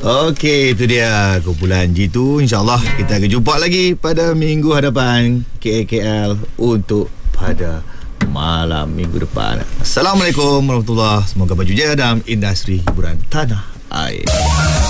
Okey, itu dia kumpulan G2. InsyaAllah kita akan jumpa lagi pada minggu hadapan KL untuk pada malam minggu depan. Assalamualaikum warahmatullahi wabarakatuh. Semoga baju jaya dalam industri hiburan tanah air.